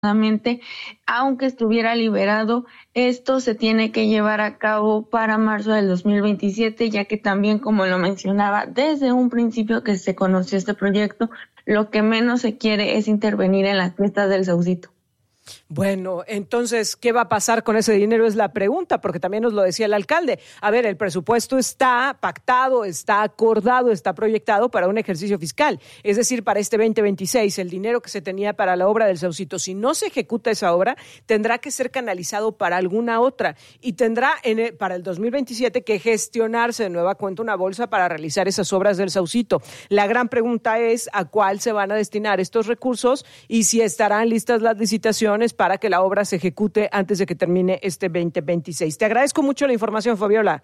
aunque estuviera liberado, esto se tiene que llevar a cabo para marzo del 2027, ya que también, como lo mencionaba, desde un principio que se conoció este proyecto, lo que menos se quiere es intervenir en las fiestas del Saucito. Bueno, entonces, ¿qué va a pasar con ese dinero? Es la pregunta, porque también nos lo decía el alcalde. A ver, el presupuesto está pactado, está acordado, está proyectado para un ejercicio fiscal. Es decir, para este 2026, el dinero que se tenía para la obra del Saucito, si no se ejecuta esa obra, tendrá que ser canalizado para alguna otra y tendrá para el 2027 que gestionarse de nueva cuenta una bolsa para realizar esas obras del Saucito. La gran pregunta es a cuál se van a destinar estos recursos y si estarán listas las licitaciones para que la obra se ejecute antes de que termine este 2026. Te agradezco mucho la información, Fabiola.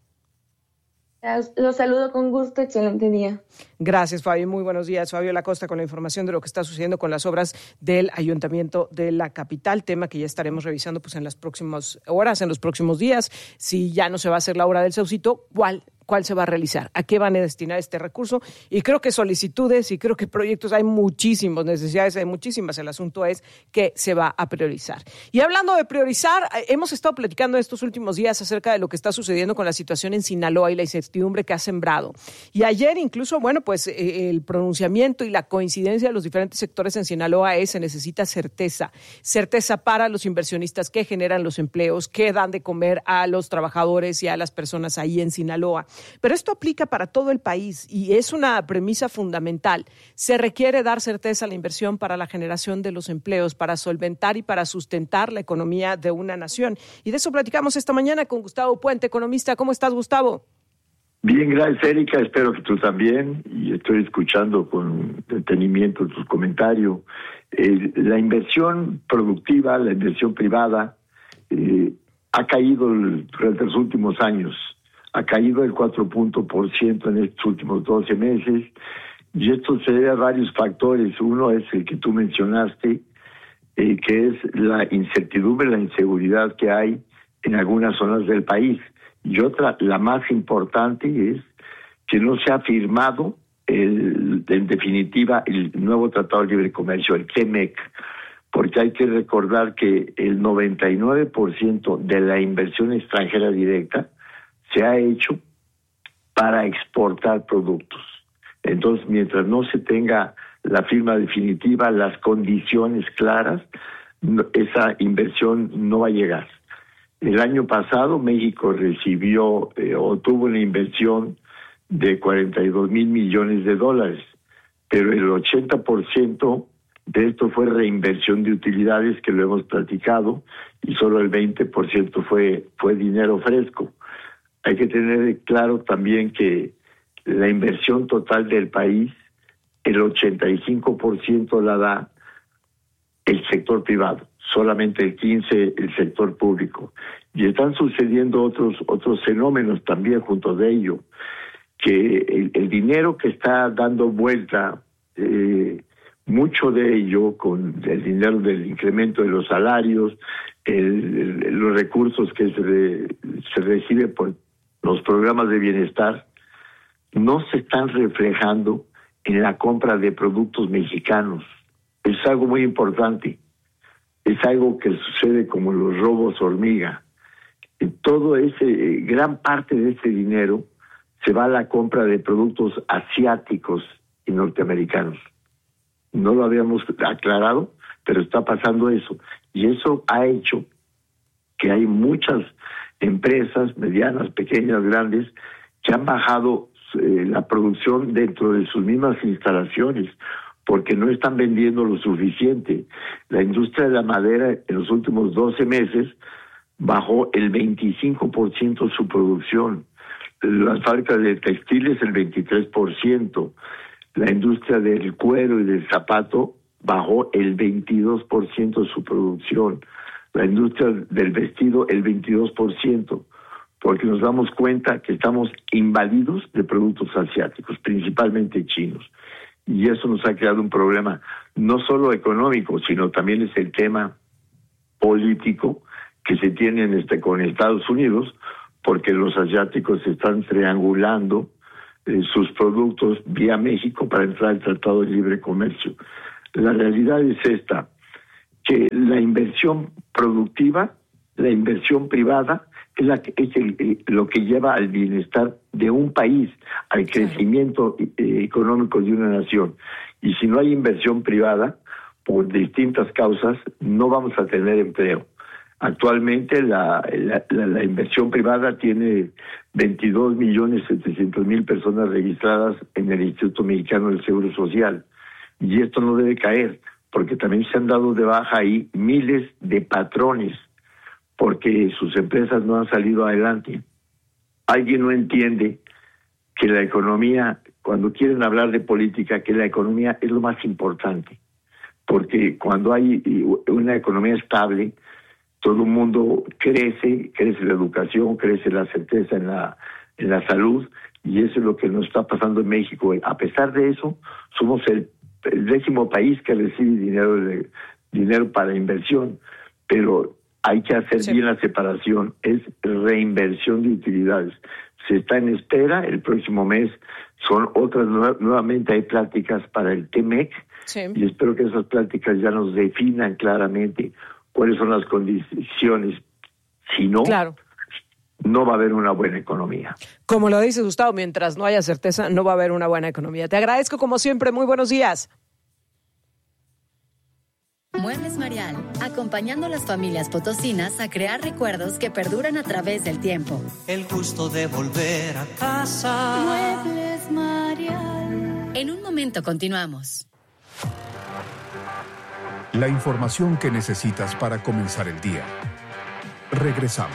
Los saludo con gusto, excelente día. Gracias, Fabio, muy buenos días. Fabiola Costa con la información de lo que está sucediendo con las obras del Ayuntamiento de la capital, tema que ya estaremos revisando pues en las próximas horas, en los próximos días. Si ya no se va a hacer la obra del Saucito, ¿cuál se va a realizar? ¿A qué van a destinar este recurso? Y creo que solicitudes y creo que proyectos hay muchísimas, necesidades hay muchísimas. El asunto es que se va a priorizar. Y hablando de priorizar, hemos estado platicando estos últimos días acerca de lo que está sucediendo con la situación en Sinaloa y la incertidumbre que ha sembrado. Y ayer incluso, pues el pronunciamiento y la coincidencia de los diferentes sectores en Sinaloa se necesita certeza para los inversionistas que generan los empleos, que dan de comer a los trabajadores y a las personas ahí en Sinaloa. Pero esto aplica para todo el país y es una premisa fundamental. Se requiere dar certeza a la inversión para la generación de los empleos, para solventar y para sustentar la economía de una nación. Y de eso platicamos esta mañana con Gustavo Puente, economista. ¿Cómo estás, Gustavo? Bien, gracias, Erika. Espero que tú también. Y estoy escuchando con detenimiento tus comentarios. La inversión productiva, la inversión privada, ha caído durante los últimos años. Ha caído el 4% en estos últimos 12 meses. Y esto se debe a varios factores. Uno es el que tú mencionaste, que es la incertidumbre, la inseguridad que hay en algunas zonas del país. Y otra, la más importante, es que no se ha firmado, en definitiva, el nuevo Tratado de Libre Comercio, el TEMEC, porque hay que recordar que el 99% de la inversión extranjera directa se ha hecho para exportar productos. Entonces, mientras no se tenga la firma definitiva, las condiciones claras, esa inversión no va a llegar. El año pasado México recibió o tuvo una inversión de 42 mil millones de dólares, pero el 80% de esto fue reinversión de utilidades, que lo hemos platicado, y solo el 20% fue dinero fresco. Hay que tener claro también que la inversión total del país, el 85% la da el sector privado, solamente el 15% el sector público. Y están sucediendo otros fenómenos también junto de ello, que el dinero que está dando vuelta, mucho de ello con el dinero del incremento de los salarios, los recursos que se recibe por los programas de bienestar, no se están reflejando en la compra de productos mexicanos. Es algo muy importante. Es algo que sucede como los robos hormiga. Gran parte de ese dinero se va a la compra de productos asiáticos y norteamericanos. No lo habíamos aclarado, pero está pasando eso. Y eso ha hecho que hay muchas empresas, medianas, pequeñas, grandes, que han bajado la producción dentro de sus mismas instalaciones, porque no están vendiendo lo suficiente. La industria de la madera en los últimos 12 meses bajó el 25% su producción. Las fábricas de textiles el 23%. La industria del cuero y del zapato bajó el 22% su producción. La industria del vestido el 22%, porque nos damos cuenta que estamos invadidos de productos asiáticos, principalmente chinos. Y eso nos ha creado un problema no solo económico, sino también es el tema político que se tiene con Estados Unidos, porque los asiáticos están triangulando sus productos vía México para entrar al Tratado de Libre Comercio. La realidad es esta. que la inversión productiva, la inversión privada, es lo que lleva al bienestar de un país, al crecimiento económico de una nación. Y si no hay inversión privada, por distintas causas, no vamos a tener empleo. Actualmente la inversión privada tiene 22.700.000 personas registradas en el Instituto Mexicano del Seguro Social. Y esto no debe caer, porque también se han dado de baja ahí miles de patrones, porque sus empresas no han salido adelante. Alguien no entiende que la economía, cuando quieren hablar de política, que la economía es lo más importante, porque cuando hay una economía estable, todo el mundo crece la educación, crece la certeza en la salud, y eso es lo que nos está pasando en México. A pesar de eso, somos el 10º país que recibe dinero para inversión, pero hay que hacer bien la separación, es reinversión de utilidades. Se está en espera, el próximo mes son otras, nuevamente hay pláticas para el TEMEC, y espero que esas pláticas ya nos definan claramente cuáles son las condiciones. Si no, no va a haber una buena economía. Como lo dice Gustavo, mientras no haya certeza, no va a haber una buena economía. Te agradezco como siempre, muy buenos días. Muebles Marial, acompañando a las familias potosinas a crear recuerdos que perduran a través del tiempo. El gusto de volver a casa. Muebles Marial. En un momento continuamos. La información que necesitas para comenzar el día. Regresamos.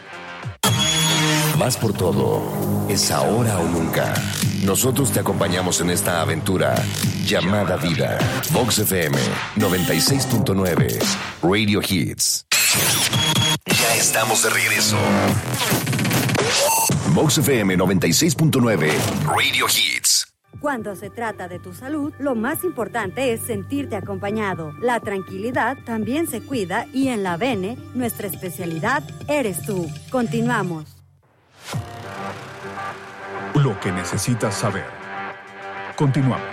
Vas por todo. Es ahora o nunca. Nosotros te acompañamos en esta aventura llamada vida. Vox FM 96.9 Radio Hits. Ya estamos de regreso. Vox FM 96.9 Radio Hits. Cuando se trata de tu salud, lo más importante es sentirte acompañado. La tranquilidad también se cuida y en la Bene, nuestra especialidad eres tú. Continuamos. Lo que necesitas saber. Continuamos.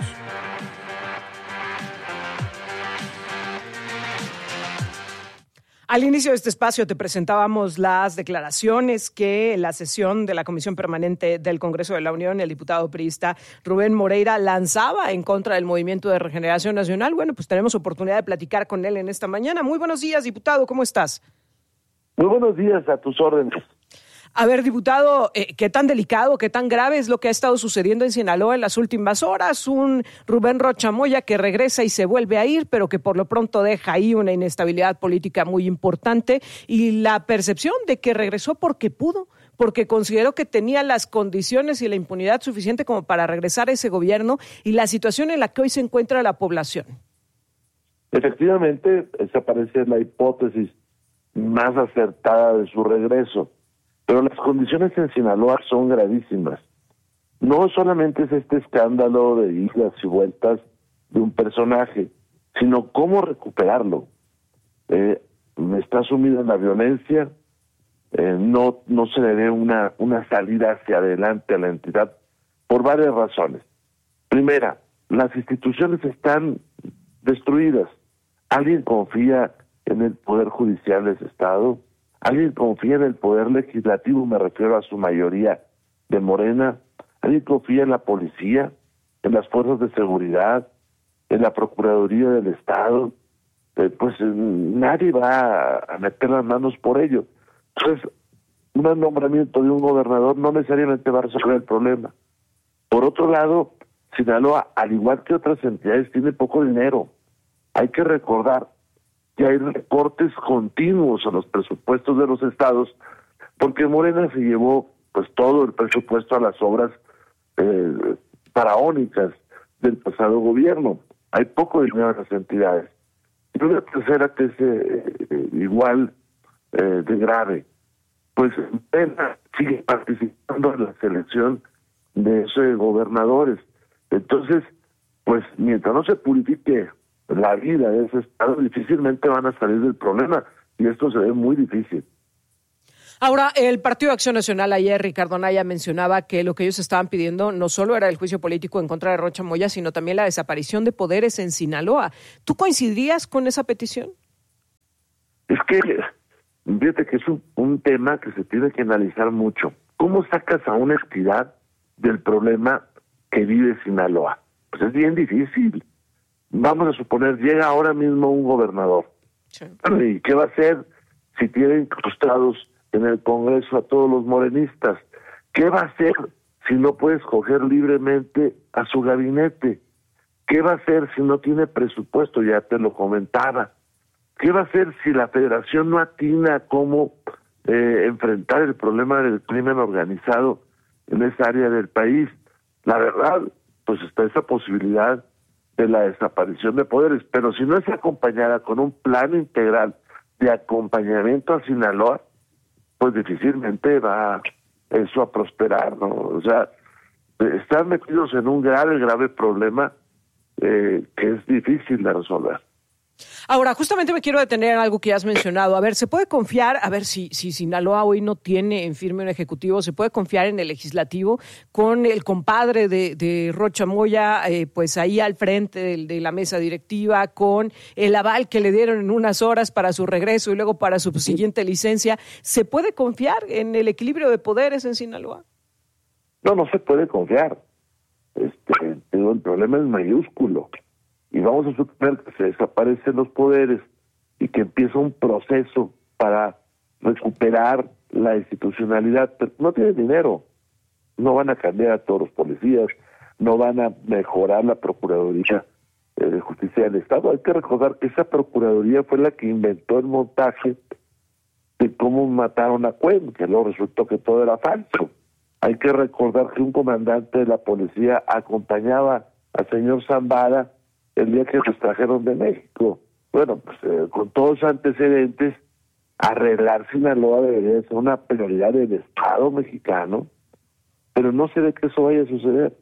Al inicio de este espacio te presentábamos las declaraciones que la sesión de la Comisión Permanente del Congreso de la Unión, el diputado priista Rubén Moreira, lanzaba en contra del Movimiento de Regeneración Nacional. Bueno, pues tenemos oportunidad de platicar con él en esta mañana. Muy buenos días, diputado, ¿cómo estás? Muy buenos días, a tus órdenes. A ver, diputado, ¿qué tan delicado, qué tan grave es lo que ha estado sucediendo en Sinaloa en las últimas horas? Un Rubén Rocha Moya que regresa y se vuelve a ir, pero que por lo pronto deja ahí una inestabilidad política muy importante y la percepción de que regresó porque pudo, porque consideró que tenía las condiciones y la impunidad suficiente como para regresar a ese gobierno y la situación en la que hoy se encuentra la población. Efectivamente, esa parece la hipótesis más acertada de su regreso. Pero las condiciones en Sinaloa son gravísimas. No solamente es este escándalo de idas y vueltas de un personaje, sino cómo recuperarlo. Está sumido en la violencia, no se le ve una salida hacia adelante a la entidad por varias razones. Primera, las instituciones están destruidas. ¿Alguien confía en el Poder Judicial de ese Estado? ¿Alguien confía en el Poder Legislativo? Me refiero a su mayoría de Morena. ¿Alguien confía en la policía, en las fuerzas de seguridad, en la Procuraduría del Estado? Pues nadie va a meter las manos por ello. Entonces, un nombramiento de un gobernador no necesariamente va a resolver el problema. Por otro lado, Sinaloa, al igual que otras entidades, tiene poco dinero. Hay que recordar que hay recortes continuos a los presupuestos de los estados, porque Morena se llevó pues todo el presupuesto a las obras faraónicas del pasado gobierno. Hay poco dinero en las entidades. Y una tercera que es igual de grave, pues Morena sigue participando en la selección de esos gobernadores. Entonces, pues mientras no se purifique la vida de ese estado, difícilmente van a salir del problema, y esto se ve muy difícil. Ahora, el Partido de Acción Nacional ayer, Ricardo Anaya, mencionaba que lo que ellos estaban pidiendo no solo era el juicio político en contra de Rocha Moya, sino también la desaparición de poderes en Sinaloa. ¿Tú coincidirías con esa petición? Es que, fíjate que es un tema que se tiene que analizar mucho. ¿Cómo sacas a una entidad del problema que vive Sinaloa? Pues es bien difícil. Vamos a suponer, llega ahora mismo un gobernador. Sí. ¿Y qué va a hacer si tiene incrustados en el Congreso a todos los morenistas? ¿Qué va a hacer si no puede escoger libremente a su gabinete? ¿Qué va a hacer si no tiene presupuesto? Ya te lo comentaba. ¿Qué va a hacer si la federación no atina a cómo enfrentar el problema del crimen organizado en esa área del país? La verdad, pues está esa posibilidad de la desaparición de poderes, pero si no es acompañada con un plan integral de acompañamiento a Sinaloa, pues difícilmente va eso a prosperar, ¿no? O sea, están metidos en un grave problema que es difícil de resolver. Ahora, justamente me quiero detener en algo que ya has mencionado. A ver, ¿se puede confiar, a ver si Sinaloa hoy no tiene en firme un ejecutivo, se puede confiar en el legislativo con el compadre de Rocha Moya, pues ahí al frente de la mesa directiva, con el aval que le dieron en unas horas para su regreso y luego para su siguiente licencia? ¿Se puede confiar en el equilibrio de poderes en Sinaloa? No se puede confiar. El problema es mayúsculo. Y vamos a suponer que se desaparecen los poderes y que empieza un proceso para recuperar la institucionalidad. Pero no tienen dinero, no van a cambiar a todos los policías, no van a mejorar la Procuraduría de Justicia del Estado. Hay que recordar que esa Procuraduría fue la que inventó el montaje de cómo mataron a Cuen, que luego resultó que todo era falso. Hay que recordar que un comandante de la policía acompañaba al señor Zambada el día que los trajeron de México. Bueno, pues con todos los antecedentes, arreglar Sinaloa debería ser una prioridad del Estado mexicano, pero no sé de qué eso vaya a suceder.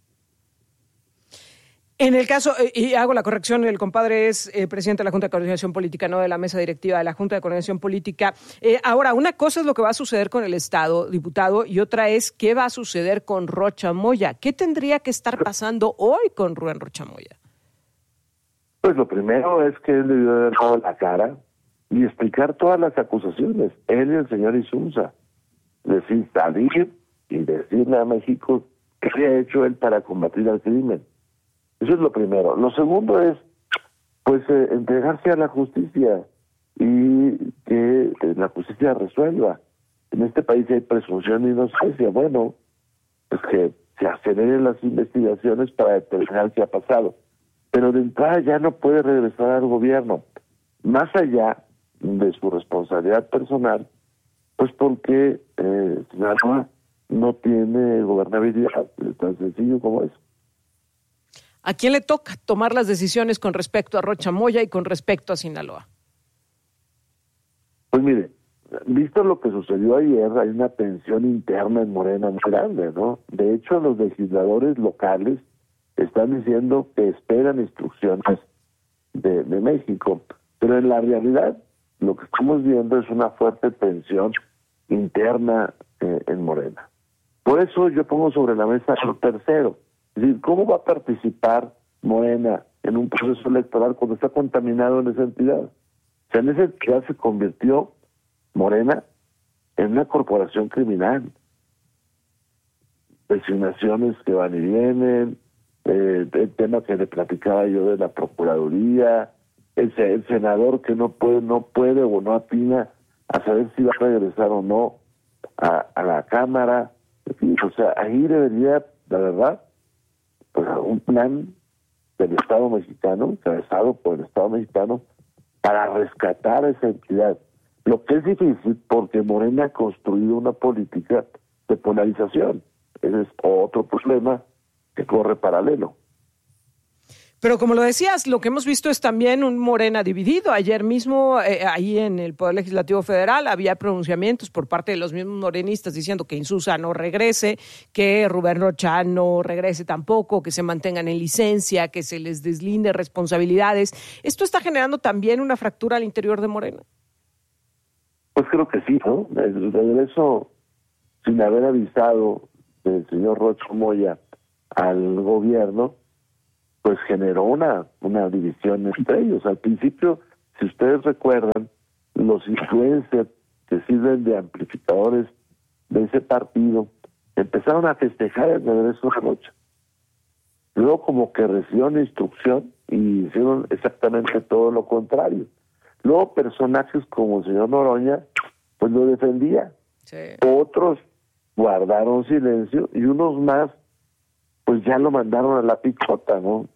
En el caso, y hago la corrección, el compadre es presidente de la Junta de Coordinación Política, no de la mesa directiva de la Junta de Coordinación Política. Ahora, una cosa es lo que va a suceder con el Estado, diputado, y otra es qué va a suceder con Rocha Moya. ¿Qué tendría que estar pasando hoy con Rubén Rocha Moya? Pues lo primero es que él debió haber dado la cara y explicar todas las acusaciones, él y el señor Insunza. Decir, salir y decirle a México qué había hecho él para combatir al crimen. Eso es lo primero. Lo segundo es, pues, entregarse a la justicia y que la justicia resuelva. En este país hay presunción de inocencia. Bueno, pues que se aceleren las investigaciones para determinar qué ha pasado. Pero de entrada ya no puede regresar al gobierno, más allá de su responsabilidad personal, pues porque Sinaloa no tiene gobernabilidad, tan sencillo como eso. ¿A quién le toca tomar las decisiones con respecto a Rocha Moya y con respecto a Sinaloa? Pues mire, visto lo que sucedió ayer, hay una tensión interna en Morena muy grande, ¿no? De hecho, los legisladores locales están diciendo que esperan instrucciones de México, pero en la realidad lo que estamos viendo es una fuerte tensión interna en Morena. Por eso yo pongo sobre la mesa lo tercero, es decir, ¿cómo va a participar Morena en un proceso electoral cuando está contaminado en esa entidad? O sea, en esa entidad se convirtió Morena en una corporación criminal. Designaciones que van y vienen, el tema que le platicaba yo de la Procuraduría, el senador que no puede o no atina a saber si va a regresar o no a la Cámara. O sea, ahí debería, la verdad, pues, un plan del Estado mexicano, encabezado por el Estado mexicano, para rescatar esa entidad. Lo que es difícil porque Morena ha construido una política de polarización. Ese es otro problema que corre paralelo. Pero como lo decías, lo que hemos visto es también un Morena dividido. Ayer mismo, ahí en el Poder Legislativo Federal, había pronunciamientos por parte de los mismos morenistas diciendo que Insunza no regrese, que Rubén Rocha no regrese tampoco, que se mantengan en licencia, que se les deslinde responsabilidades. ¿Esto está generando también una fractura al interior de Morena? Pues creo que sí, ¿no? El regreso, sin haber avisado del señor Rocha Moya al gobierno, pues generó una división entre ellos. Al principio, si ustedes recuerdan, los influencers que sirven de amplificadores de ese partido empezaron a festejar el regreso de Rocha. Luego como que recibieron instrucción y hicieron exactamente todo lo contrario. Luego personajes como el señor Noroña pues lo defendía. Sí. Otros guardaron silencio y unos más pues ya lo mandaron a la pichota, ¿no?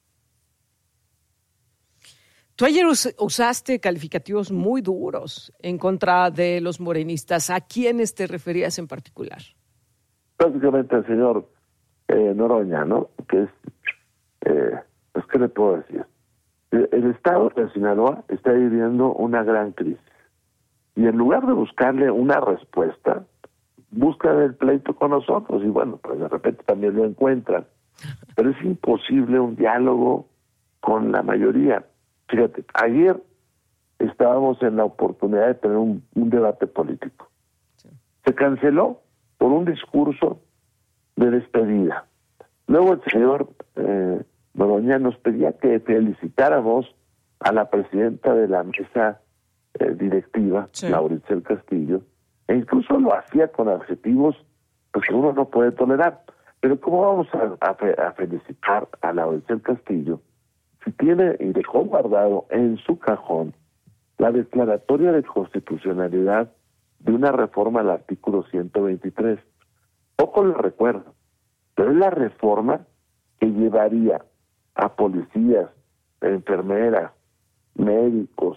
Tú ayer usaste calificativos muy duros en contra de los morenistas. ¿A quiénes te referías en particular? Básicamente al señor Noroña, ¿no? Que es, pues, ¿qué le puedo decir? El estado de Sinaloa está viviendo una gran crisis. Y en lugar de buscarle una respuesta, buscan el pleito con nosotros. Y bueno, pues de repente también lo encuentran. Pero es imposible un diálogo con la mayoría. Fíjate, ayer estábamos en la oportunidad de tener un debate político. Sí. Se canceló por un discurso de despedida. Luego el señor Noroña nos pedía que felicitáramos a la presidenta de la mesa directiva, sí, Lauritzel Castillo, e incluso lo hacía con adjetivos pues, que uno no puede tolerar. Pero ¿cómo vamos a felicitar a Lauritzel Castillo si tiene y dejó guardado en su cajón la declaratoria de constitucionalidad de una reforma al artículo 123? Poco lo recuerdo, pero es la reforma que llevaría a policías, enfermeras, médicos,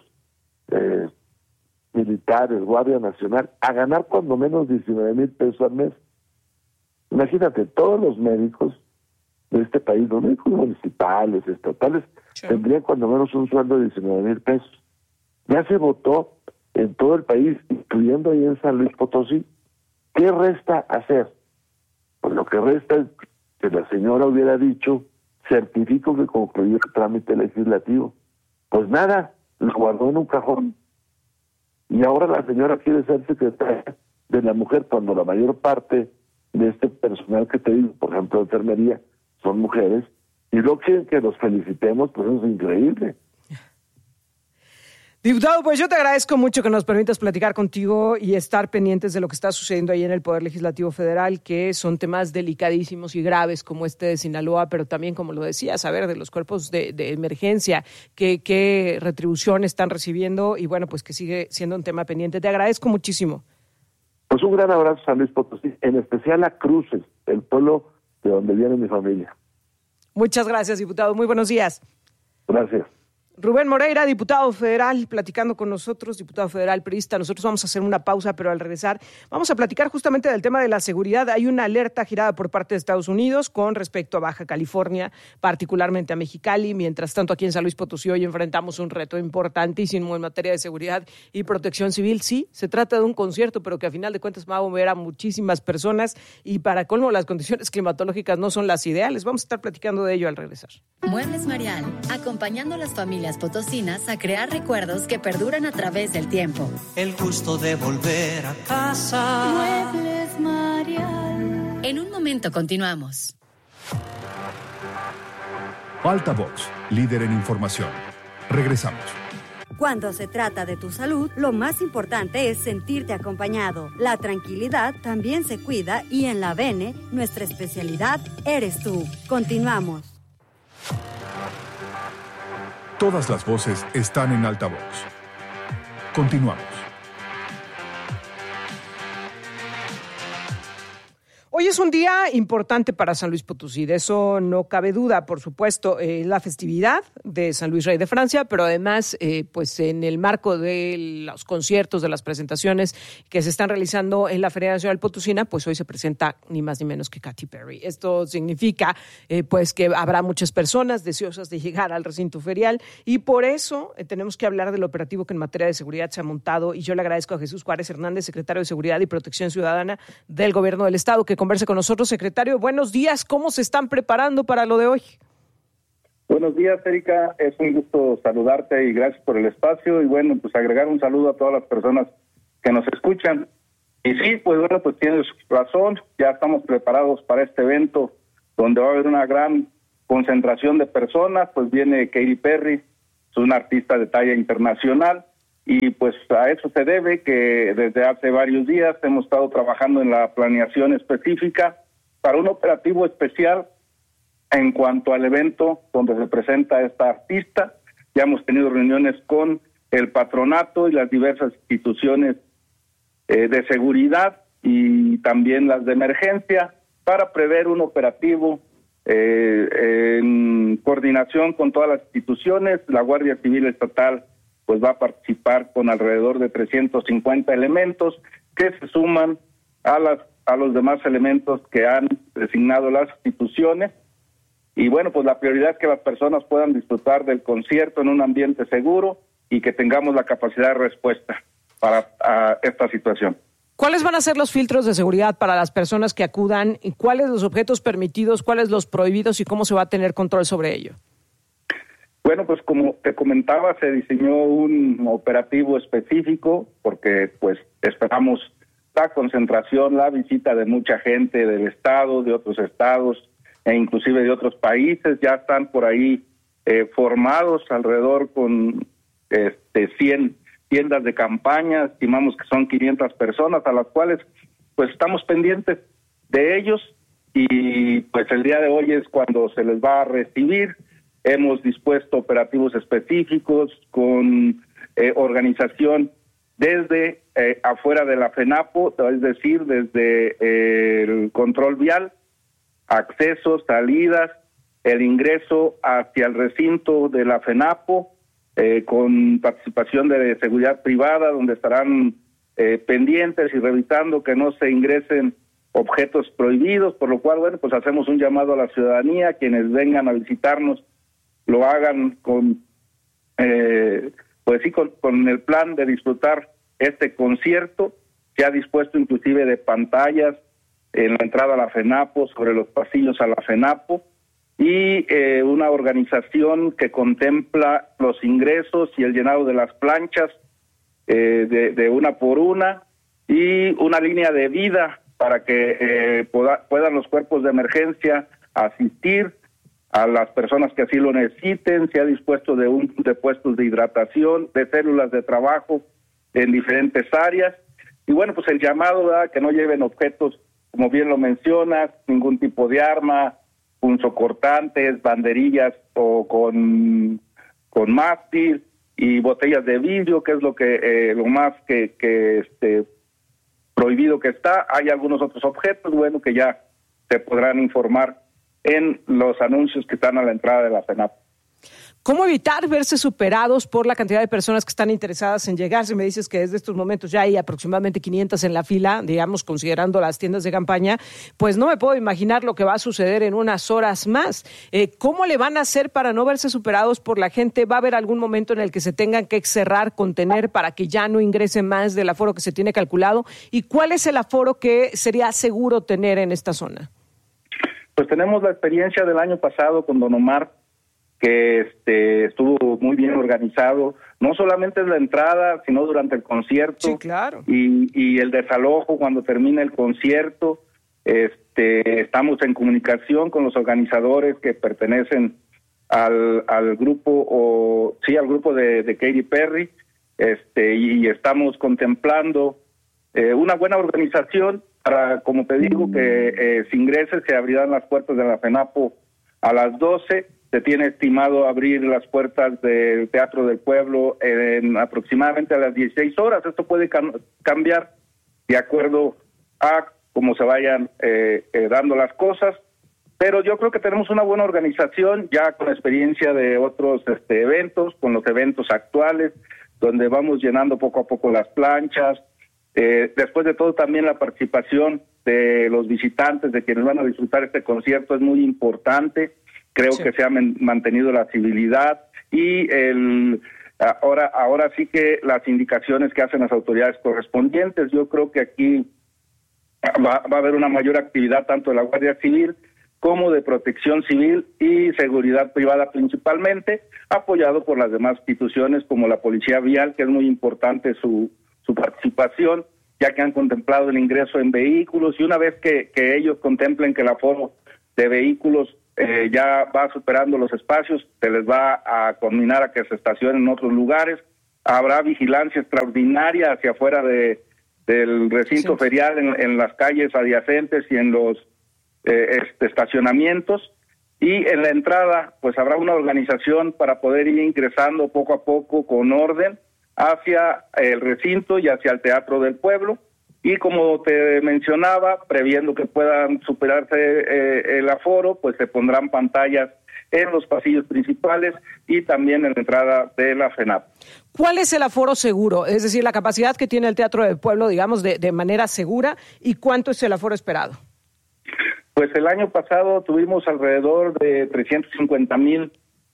militares, Guardia Nacional, a ganar cuando menos 19,000 pesos al mes. Imagínate, todos los médicos de este país, los médicos municipales, estatales, sí, tendrían cuando menos un sueldo de 19,000 pesos. Ya se votó en todo el país, incluyendo ahí en San Luis Potosí. ¿Qué resta hacer? Pues lo que resta es que la señora hubiera dicho, certifico que concluyó el trámite legislativo. Pues nada, lo guardó en un cajón. Y ahora la señora quiere ser secretaria de la mujer cuando la mayor parte de este personal que te digo, por ejemplo, enfermería, son mujeres, y luego quieren que los felicitemos, pues eso es increíble. Diputado, pues yo te agradezco mucho que nos permitas platicar contigo y estar pendientes de lo que está sucediendo ahí en el Poder Legislativo Federal, que son temas delicadísimos y graves como este de Sinaloa, pero también, como lo decías, saber de los cuerpos de emergencia, qué retribución están recibiendo y bueno, pues que sigue siendo un tema pendiente. Te agradezco muchísimo. Pues un gran abrazo a San Luis Potosí, en especial a Cruces, el pueblo de donde viene mi familia. Muchas gracias, diputado. Muy buenos días. Gracias. Rubén Moreira, diputado federal, platicando con nosotros, diputado federal priista. Nosotros vamos a hacer una pausa, pero al regresar vamos a platicar justamente del tema de la seguridad. Hay una alerta girada por parte de Estados Unidos con respecto a Baja California, particularmente a Mexicali. Mientras tanto, aquí en San Luis Potosí hoy enfrentamos un reto importantísimo en materia de seguridad y protección civil. Sí, se trata de un concierto, pero que a final de cuentas va a mover a muchísimas personas y para colmo las condiciones climatológicas no son las ideales. Vamos a estar platicando de ello al regresar. Muebles Marial, acompañando a las familias potosinas a crear recuerdos que perduran a través del tiempo. El gusto de volver a casa. Muebles Marial. En un momento continuamos. Altavox, líder en información. Regresamos. Cuando se trata de tu salud, lo más importante es sentirte acompañado. La tranquilidad también se cuida y en la Bene, nuestra especialidad eres tú. Continuamos. Todas las voces están en Altavox. Continuamos. Hoy es un día importante para San Luis Potosí, de eso no cabe duda, por supuesto, la festividad de San Luis Rey de Francia, pero además, pues en el marco de los conciertos, de las presentaciones que se están realizando en la Feria Nacional Potosina, pues hoy se presenta ni más ni menos que Katy Perry. Esto significa, pues que habrá muchas personas deseosas de llegar al recinto ferial y por eso tenemos que hablar del operativo que en materia de seguridad se ha montado y yo le agradezco a Jesús Juárez Hernández, secretario de Seguridad y Protección Ciudadana del Gobierno del Estado, que converse con nosotros. Secretario, buenos días. ¿Cómo se están preparando para lo de hoy? Buenos días, Erika. Es un gusto saludarte y gracias por el espacio. Y bueno, pues agregar un saludo a todas las personas que nos escuchan. Y sí, pues bueno, pues tienes razón. Ya estamos preparados para este evento donde va a haber una gran concentración de personas. Pues viene Katy Perry, es una artista de talla internacional. y pues a eso se debe que desde hace varios días hemos estado trabajando en la planeación específica para un operativo especial en cuanto al evento donde se presenta esta artista. Ya hemos tenido reuniones con el patronato y las diversas instituciones de seguridad y también las de emergencia para prever un operativo en coordinación con todas las instituciones. La Guardia Civil Estatal pues va a participar con alrededor de 350 elementos que se suman a los demás elementos que han designado las instituciones. Y bueno, pues la prioridad es que las personas puedan disfrutar del concierto en un ambiente seguro y que tengamos la capacidad de respuesta para esta situación. ¿Cuáles van a ser los filtros de seguridad para las personas que acudan? ¿Y cuáles los objetos permitidos, cuáles los prohibidos y cómo se va a tener control sobre ello? Bueno, pues como te comentaba, se diseñó un operativo específico porque pues esperamos la concentración, la visita de mucha gente del estado, de otros estados e inclusive de otros países. Ya están por ahí formados alrededor con 100 tiendas de campaña, estimamos que son 500 personas a las cuales pues estamos pendientes de ellos y pues el día de hoy es cuando se les va a recibir. Hemos dispuesto operativos específicos con organización desde afuera de la FENAPO, es decir, desde el control vial, accesos, salidas, el ingreso hacia el recinto de la FENAPO, con participación de seguridad privada, donde estarán pendientes y revisando que no se ingresen objetos prohibidos, por lo cual, bueno, pues hacemos un llamado a la ciudadanía, quienes vengan a visitarnos, lo hagan con el plan de disfrutar este concierto. Se ha dispuesto inclusive de pantallas en la entrada a la FENAPO, sobre los pasillos a la FENAPO, y una organización que contempla los ingresos y el llenado de las planchas de una por una, y una línea de vida para que puedan los cuerpos de emergencia asistir a las personas que así lo necesiten. Se ha dispuesto de puestos de hidratación, de células de trabajo en diferentes áreas. Y bueno, pues el llamado, ¿verdad?, que no lleven objetos, como bien lo mencionas, ningún tipo de arma, punzocortantes, banderillas o con mástil y botellas de vidrio, que es lo más que prohibido que está. Hay algunos otros objetos, bueno, que ya se podrán informar en los anuncios que están a la entrada de la FENAP. ¿Cómo evitar verse superados por la cantidad de personas que están interesadas en llegar? Si me dices que desde estos momentos ya hay aproximadamente 500 en la fila, digamos, considerando las tiendas de campaña, pues no me puedo imaginar lo que va a suceder en unas horas más. ¿Cómo le van a hacer para no verse superados por la gente? ¿Va a haber algún momento en el que se tengan que cerrar, contener, para que ya no ingrese más del aforo que se tiene calculado? ¿Y cuál es el aforo que sería seguro tener en esta zona? Pues tenemos la experiencia del año pasado con Don Omar, que estuvo muy bien organizado, no solamente en la entrada, sino durante el concierto. Sí, claro. Y el desalojo cuando termina el concierto. Estamos en comunicación con los organizadores que pertenecen al grupo, al grupo de Katy Perry, y estamos contemplando una buena organización para, como te digo, que se ingrese. Se abrirán las puertas de la FENAPO a las 12. Se tiene estimado abrir las puertas del Teatro del Pueblo en aproximadamente a las 16 horas. Esto puede cambiar de acuerdo a cómo se vayan dando las cosas, pero yo creo que tenemos una buena organización ya con experiencia de otros eventos, con los eventos actuales, donde vamos llenando poco a poco las planchas. Después de todo, también la participación de los visitantes, de quienes van a disfrutar este concierto, es muy importante. Creo que se ha mantenido la civilidad y ahora sí que las indicaciones que hacen las autoridades correspondientes. Yo creo que aquí va a haber una mayor actividad tanto de la Guardia Civil como de Protección Civil y Seguridad Privada principalmente, apoyado por las demás instituciones como la Policía Vial, que es muy importante su participación, ya que han contemplado el ingreso en vehículos, y una vez que ellos contemplen que el aforo de vehículos ya va superando los espacios, se les va a conminar a que se estacionen en otros lugares. habrá vigilancia extraordinaria hacia afuera del recinto ferial, en las calles adyacentes y en los estacionamientos. Y en la entrada, pues habrá una organización para poder ir ingresando poco a poco con orden hacia el recinto y hacia el Teatro del Pueblo. Y como te mencionaba, previendo que puedan superarse el aforo, pues se pondrán pantallas en los pasillos principales y también en la entrada de la FENAP. ¿Cuál es el aforo seguro? Es decir, la capacidad que tiene el Teatro del Pueblo, digamos, de manera segura, ¿y cuánto es el aforo esperado? Pues el año pasado tuvimos alrededor de 350,000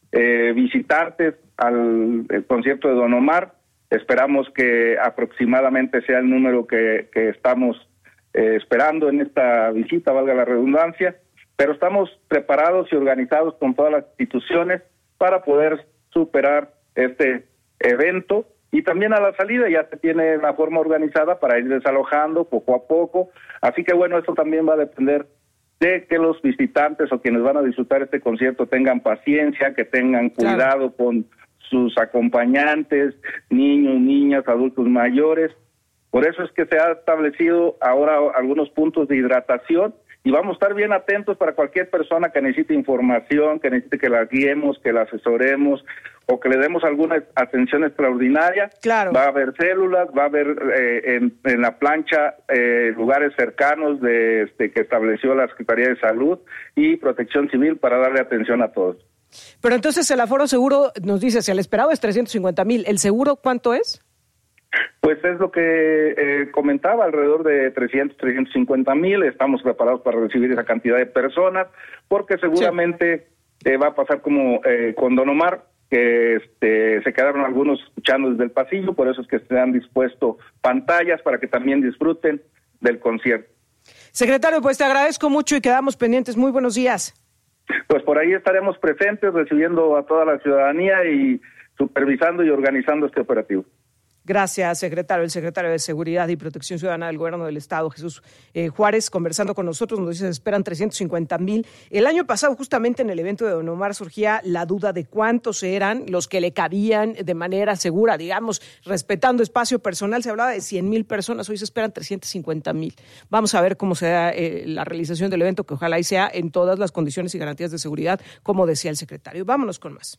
visitantes al concierto de Don Omar. Esperamos que aproximadamente sea el número que estamos esperando en esta visita, valga la redundancia, pero estamos preparados y organizados con todas las instituciones para poder superar este evento, y también a la salida ya se tiene la forma organizada para ir desalojando poco a poco, así que bueno, esto también va a depender de que los visitantes o quienes van a disfrutar este concierto tengan paciencia, que tengan cuidado con sus acompañantes, niños, niñas, adultos mayores. Por eso es que se ha establecido ahora algunos puntos de hidratación, y vamos a estar bien atentos para cualquier persona que necesite información, que necesite que la guiemos, que la asesoremos o que le demos alguna atención extraordinaria. Claro. Va a haber células, va a haber en la plancha lugares cercanos que estableció la Secretaría de Salud y Protección Civil para darle atención a todos. Pero entonces el aforo seguro, nos dice, si el esperado es 350,000, ¿el seguro cuánto es? Pues es lo que comentaba, alrededor de 350,000. Estamos preparados para recibir esa cantidad de personas, porque seguramente va a pasar como con Don Omar, que se quedaron algunos escuchando desde el pasillo, por eso es que se han dispuesto pantallas para que también disfruten del concierto. Secretario, pues te agradezco mucho y quedamos pendientes. Muy buenos días. Pues por ahí estaremos presentes, recibiendo a toda la ciudadanía y supervisando y organizando este operativo. Gracias, secretario. El secretario de Seguridad y Protección Ciudadana del Gobierno del Estado, Jesús Juárez, conversando con nosotros, nos dice que se esperan 350,000. El año pasado, justamente en el evento de Don Omar, surgía la duda de cuántos eran los que le cabían de manera segura, digamos, respetando espacio personal. Se hablaba de 100,000 personas, hoy se esperan 350,000. Vamos a ver cómo se da la realización del evento, que ojalá y sea en todas las condiciones y garantías de seguridad, como decía el secretario. Vámonos con más.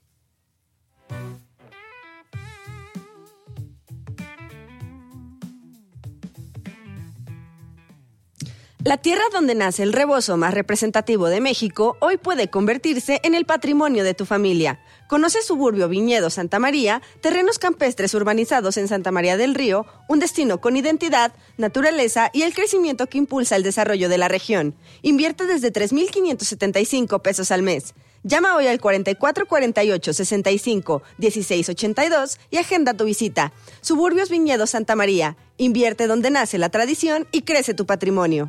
La tierra donde nace el rebozo más representativo de México hoy puede convertirse en el patrimonio de tu familia. Conoce Suburbio Viñedo Santa María, terrenos campestres urbanizados en Santa María del Río, un destino con identidad, naturaleza y el crecimiento que impulsa el desarrollo de la región. Invierte desde 3,575 pesos al mes. Llama hoy al 4448-65-1682 y agenda tu visita. Suburbios Viñedo Santa María. Invierte donde nace la tradición y crece tu patrimonio.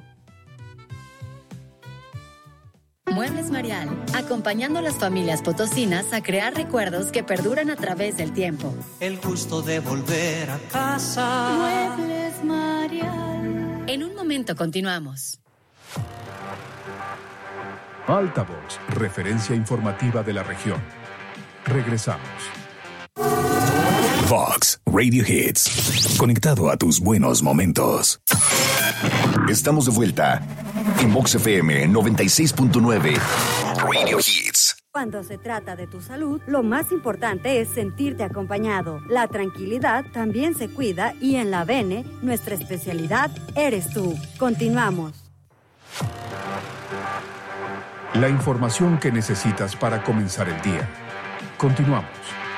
Muebles Marial, acompañando a las familias potosinas a crear recuerdos que perduran a través del tiempo. El gusto de volver a casa. Muebles Marial. En un momento continuamos. Altavoz, referencia informativa de la región. Regresamos. Vox Radio Hits. Conectado a tus buenos momentos. Estamos de vuelta en Vox FM 96.9 Radio Hits. Cuando se trata de tu salud, lo más importante es sentirte acompañado. La tranquilidad también se cuida y en la Bene, nuestra especialidad eres tú. Continuamos. La información que necesitas para comenzar el día. Continuamos.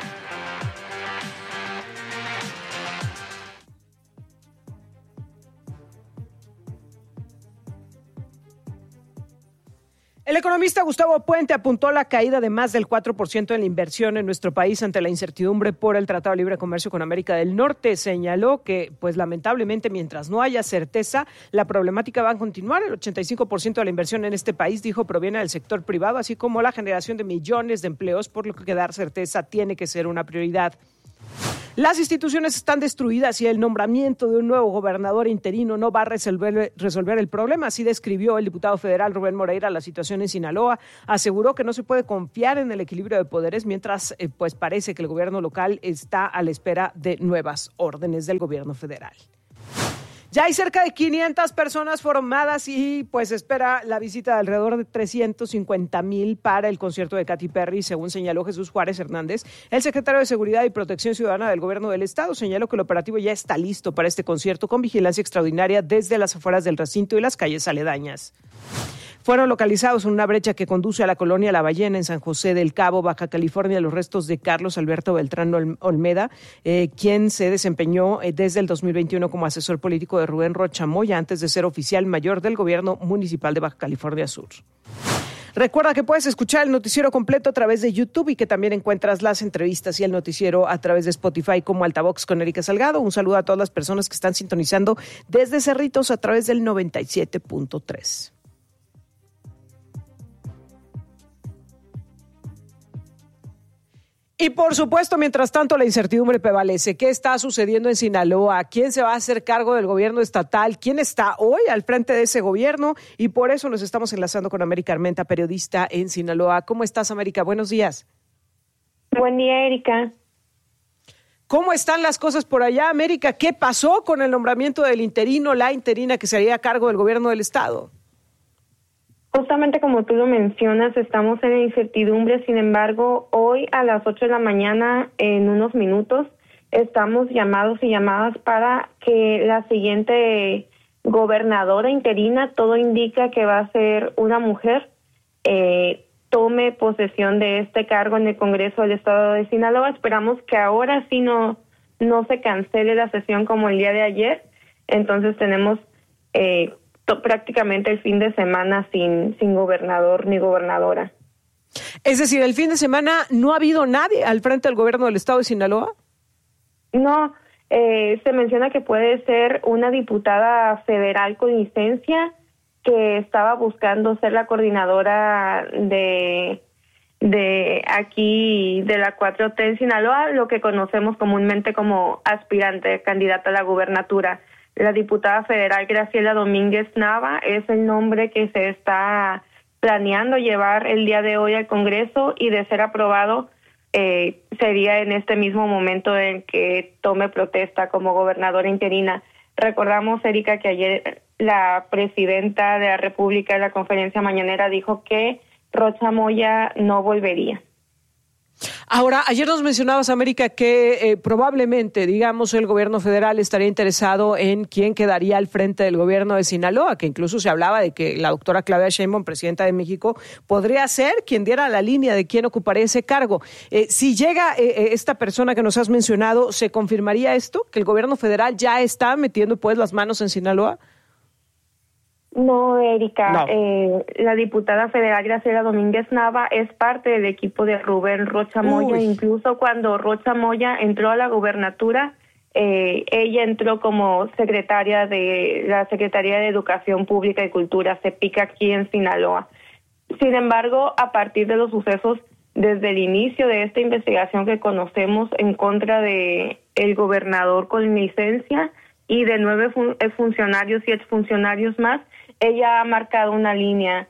El economista Gustavo Puente apuntó la caída de más del 4% en la inversión en nuestro país ante la incertidumbre por el Tratado de Libre Comercio con América del Norte. Señaló que, pues lamentablemente, mientras no haya certeza, la problemática va a continuar. El 85% de la inversión en este país, dijo, proviene del sector privado, así como la generación de millones de empleos, por lo que dar certeza tiene que ser una prioridad. Las instituciones están destruidas y el nombramiento de un nuevo gobernador interino no va a resolver el problema. Así describió el diputado federal Rubén Moreira la situación en Sinaloa. Aseguró que no se puede confiar en el equilibrio de poderes mientras pues parece que el gobierno local está a la espera de nuevas órdenes del gobierno federal. Ya hay cerca de 500 personas formadas y pues espera la visita de alrededor de 350,000 para el concierto de Katy Perry, según señaló Jesús Juárez Hernández. El secretario de Seguridad y Protección Ciudadana del Gobierno del Estado señaló que el operativo ya está listo para este concierto con vigilancia extraordinaria desde las afueras del recinto y las calles aledañas. Fueron localizados en una brecha que conduce a la colonia La Ballena en San José del Cabo, Baja California, los restos de Carlos Alberto Beltrán Olmeda, quien se desempeñó desde el 2021 como asesor político de Rubén Rocha Moya antes de ser oficial mayor del gobierno municipal de Baja California Sur. Recuerda que puedes escuchar el noticiero completo a través de YouTube y que también encuentras las entrevistas y el noticiero a través de Spotify como Altavox con Erika Salgado. Un saludo a todas las personas que están sintonizando desde Cerritos a través del 97.3. Y por supuesto, mientras tanto, la incertidumbre prevalece. ¿Qué está sucediendo en Sinaloa? ¿Quién se va a hacer cargo del gobierno estatal? ¿Quién está hoy al frente de ese gobierno? Y por eso nos estamos enlazando con América Armenta, periodista en Sinaloa. ¿Cómo estás, América? Buenos días. Buen día, Erika. ¿Cómo están las cosas por allá, América? ¿Qué pasó con el nombramiento del interino, la interina que se haría a cargo del gobierno del estado? Justamente como tú lo mencionas, estamos en incertidumbre. Sin embargo, hoy a las 8 de la mañana, en unos minutos, estamos llamados y llamadas para que la siguiente gobernadora interina, todo indica que va a ser una mujer, tome posesión de este cargo en el Congreso del Estado de Sinaloa. Esperamos que ahora sí no se cancele la sesión como el día de ayer. Entonces tenemos prácticamente el fin de semana sin gobernador ni gobernadora. Es decir, el fin de semana no ha habido nadie al frente del gobierno del estado de Sinaloa. No, se menciona que puede ser una diputada federal con licencia que estaba buscando ser la coordinadora de aquí de la 4T en Sinaloa, lo que conocemos comúnmente como aspirante candidata a la gubernatura. La diputada federal Graciela Domínguez Nava es el nombre que se está planeando llevar el día de hoy al Congreso y de ser aprobado sería en este mismo momento en que tome protesta como gobernadora interina. Recordamos, Erika, que ayer la presidenta de la República en la conferencia mañanera dijo que Rocha Moya no volvería. Ahora, ayer nos mencionabas, América, que probablemente, digamos, el gobierno federal estaría interesado en quién quedaría al frente del gobierno de Sinaloa, que incluso se hablaba de que la doctora Claudia Sheinbaum, presidenta de México, podría ser quien diera la línea de quién ocuparía ese cargo. Si llega esta persona que nos has mencionado, ¿se confirmaría esto? ¿Que el gobierno federal ya está metiendo pues las manos en Sinaloa? No, Erika, no. La diputada federal Graciela Domínguez Nava es parte del equipo de Rubén Rocha Moya. Incluso cuando Rocha Moya entró a la gubernatura, ella entró como secretaria de la Secretaría de Educación Pública y Cultura, CEPIC, aquí en Sinaloa. Sin embargo, a partir de los sucesos desde el inicio de esta investigación que conocemos en contra de el gobernador con licencia y de 9 funcionarios y exfuncionarios más, ella ha marcado una línea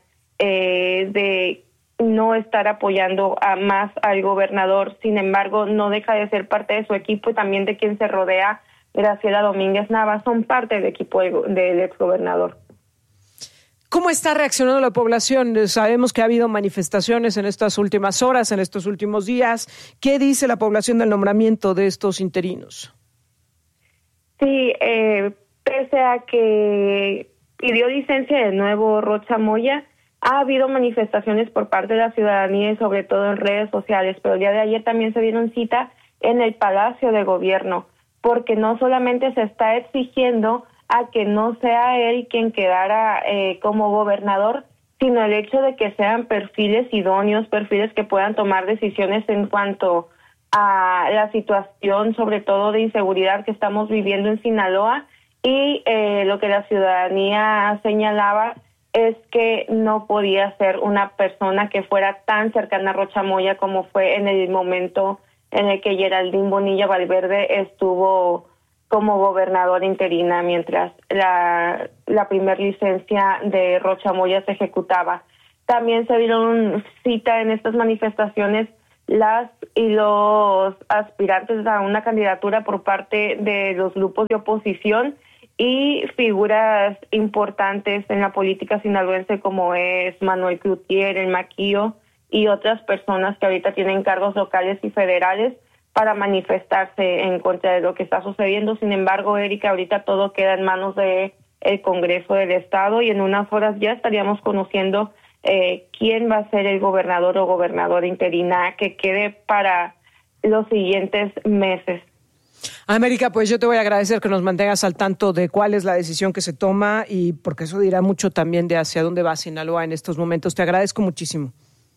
de no estar apoyando más al gobernador. Sin embargo, no deja de ser parte de su equipo y también de quien se rodea. Graciela Domínguez Nava son parte del equipo del exgobernador. ¿Cómo está reaccionando la población? Sabemos que ha habido manifestaciones en estas últimas horas, en estos últimos días. ¿Qué dice la población del nombramiento de estos interinos? Sí, pese a que pidió licencia de nuevo Rocha Moya, ha habido manifestaciones por parte de la ciudadanía y sobre todo en redes sociales, pero el día de ayer también se dieron cita en el Palacio de Gobierno, porque no solamente se está exigiendo a que no sea él quien quedara como gobernador, sino el hecho de que sean perfiles idóneos, perfiles que puedan tomar decisiones en cuanto a la situación, sobre todo de inseguridad que estamos viviendo en Sinaloa. Y lo que la ciudadanía señalaba es que no podía ser una persona que fuera tan cercana a Rocha Moya como fue en el momento en el que Geraldine Bonilla Valverde estuvo como gobernadora interina mientras la primer licencia de Rocha Moya se ejecutaba. También se dieron cita en estas manifestaciones las y los aspirantes a una candidatura por parte de los grupos de oposición y figuras importantes en la política sinaloense como es Manuel Cloutier, el Maquillo y otras personas que ahorita tienen cargos locales y federales para manifestarse en contra de lo que está sucediendo. Sin embargo, Erika, ahorita todo queda en manos de el Congreso del Estado y en unas horas ya estaríamos conociendo quién va a ser el gobernador o gobernadora interina que quede para los siguientes meses. América, pues yo te voy a agradecer que nos mantengas al tanto de cuál es la decisión que se toma y porque eso dirá mucho también de hacia dónde va Sinaloa en estos momentos. Te agradezco muchísimo.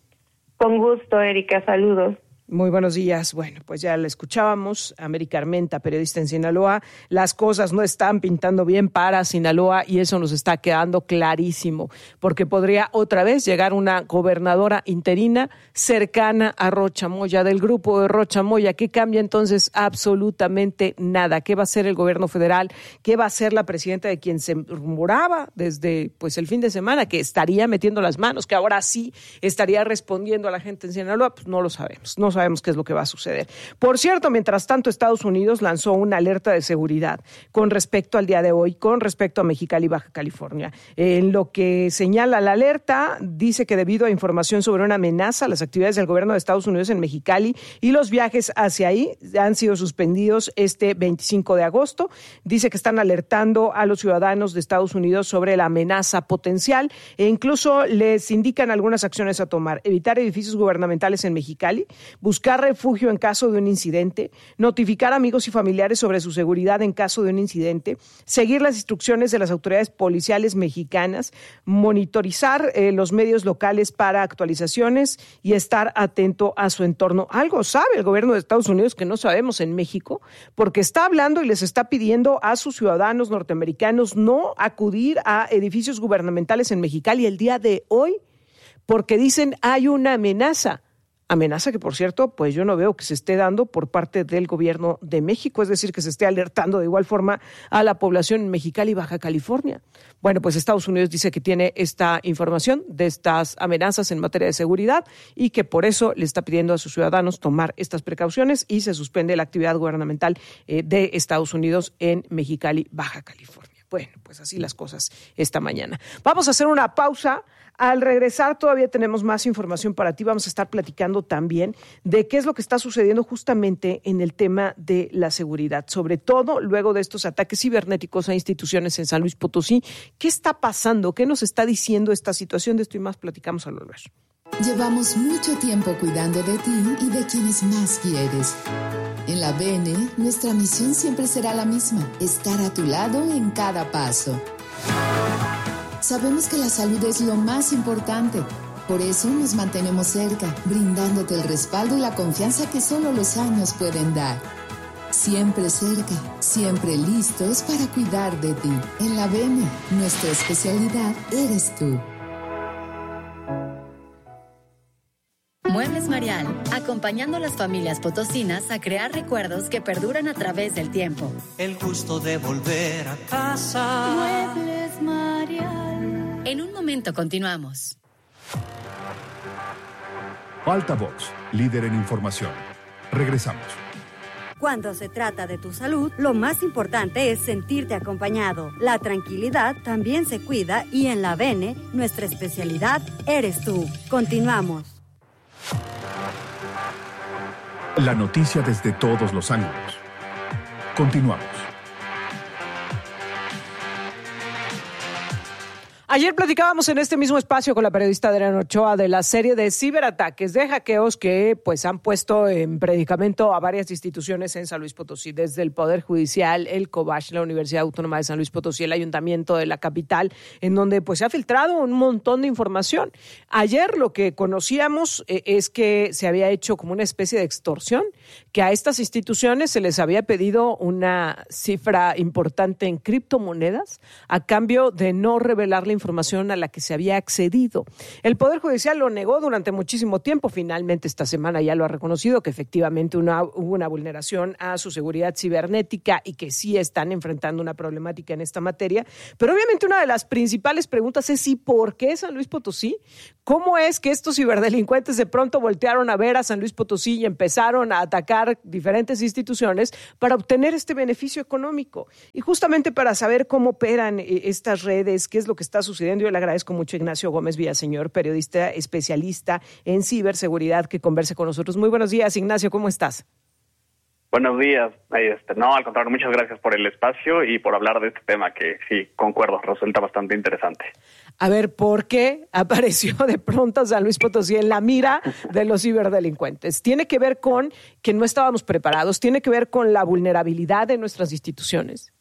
Con gusto, Erika. Saludos. Muy buenos días. Bueno, pues ya la escuchábamos, América Armenta, periodista en Sinaloa. Las cosas no están pintando bien para Sinaloa y eso nos está quedando clarísimo, porque podría otra vez llegar una gobernadora interina cercana a Rocha Moya, del grupo de Rocha Moya. ¿Qué cambia entonces? Absolutamente nada. ¿Qué va a hacer el gobierno federal? ¿Qué va a hacer la presidenta de quien se rumoraba desde pues el fin de semana que estaría metiendo las manos, que ahora sí estaría respondiendo a la gente en Sinaloa? Pues no lo sabemos. No sabemos qué es lo que va a suceder. Por cierto, mientras tanto, Estados Unidos lanzó una alerta de seguridad con respecto al día de hoy, con respecto a Mexicali, Baja California. En lo que señala la alerta, dice que debido a información sobre una amenaza, las actividades del gobierno de Estados Unidos en Mexicali y los viajes hacia ahí han sido suspendidos este 25 de agosto. Dice que están alertando a los ciudadanos de Estados Unidos sobre la amenaza potencial e incluso les indican algunas acciones a tomar: evitar edificios gubernamentales en Mexicali, buscar refugio en caso de un incidente, notificar a amigos y familiares sobre su seguridad en caso de un incidente, seguir las instrucciones de las autoridades policiales mexicanas, monitorizar los medios locales para actualizaciones y estar atento a su entorno. Algo sabe el gobierno de Estados Unidos que no sabemos en México, porque está hablando y les está pidiendo a sus ciudadanos norteamericanos no acudir a edificios gubernamentales en Mexicali el día de hoy, porque dicen hay una amenaza. Amenaza que, por cierto, pues yo no veo que se esté dando por parte del gobierno de México, es decir, que se esté alertando de igual forma a la población en Mexicali y Baja California. Bueno, pues Estados Unidos dice que tiene esta información de estas amenazas en materia de seguridad y que por eso le está pidiendo a sus ciudadanos tomar estas precauciones y se suspende la actividad gubernamental de Estados Unidos en Mexicali, Baja California. Bueno, pues así las cosas esta mañana. Vamos a hacer una pausa. Al regresar todavía tenemos más información para ti. Vamos a estar platicando también de qué es lo que está sucediendo justamente en el tema de la seguridad, sobre todo luego de estos ataques cibernéticos a instituciones en San Luis Potosí. ¿Qué está pasando? ¿Qué nos está diciendo esta situación? De esto y más platicamos al volver. Llevamos mucho tiempo cuidando de ti y de quienes más quieres. En la BN, nuestra misión siempre será la misma: estar a tu lado en cada paso. Sabemos que la salud es lo más importante. Por eso nos mantenemos cerca, brindándote el respaldo y la confianza que solo los años pueden dar. Siempre cerca, siempre listos para cuidar de ti. En la BN, nuestra especialidad eres tú. Muebles Marial, acompañando a las familias potosinas a crear recuerdos que perduran a través del tiempo. El gusto de volver a casa. Muebles Marial. En un momento continuamos. Altavox, líder en información. Regresamos. Cuando se trata de tu salud, lo más importante es sentirte acompañado. La tranquilidad también se cuida y en la BN, nuestra especialidad eres tú. Continuamos. La noticia desde todos los ángulos. Continuamos. Ayer platicábamos en este mismo espacio con la periodista Adriana Ochoa de la serie de ciberataques, de hackeos que pues han puesto en predicamento a varias instituciones en San Luis Potosí, desde el Poder Judicial, el COBACH, la Universidad Autónoma de San Luis Potosí, el Ayuntamiento de la capital, en donde pues se ha filtrado un montón de información. Ayer lo que conocíamos es que se había hecho como una especie de extorsión, que a estas instituciones se les había pedido una cifra importante en criptomonedas a cambio de no revelar la información información a la que se había accedido. El Poder Judicial lo negó durante muchísimo tiempo. Finalmente, esta semana ya lo ha reconocido, que efectivamente hubo una vulneración a su seguridad cibernética y que sí están enfrentando una problemática en esta materia. Pero obviamente una de las principales preguntas es ¿y por qué San Luis Potosí? ¿Cómo es que estos ciberdelincuentes de pronto voltearon a ver a San Luis Potosí y empezaron a atacar diferentes instituciones para obtener este beneficio económico? Y justamente para saber cómo operan estas redes, qué es lo que está sucediendo, yo le agradezco mucho a Ignacio Gómez Villaseñor, periodista especialista en ciberseguridad, que converse con nosotros. Muy buenos días, Ignacio, ¿cómo estás? Buenos días. No, al contrario, muchas gracias por el espacio y por hablar de este tema que sí, concuerdo, resulta bastante interesante. A ver, ¿por qué apareció de pronto San Luis Potosí en la mira de los ciberdelincuentes? ¿Tiene que ver con que no estábamos preparados? ¿Tiene que ver con la vulnerabilidad de nuestras instituciones?